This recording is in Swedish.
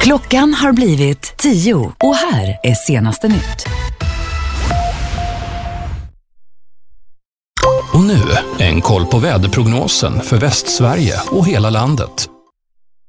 Klockan har blivit 10 och här är senaste nytt. Och nu, en koll på väderprognosen för Västsverige och hela landet.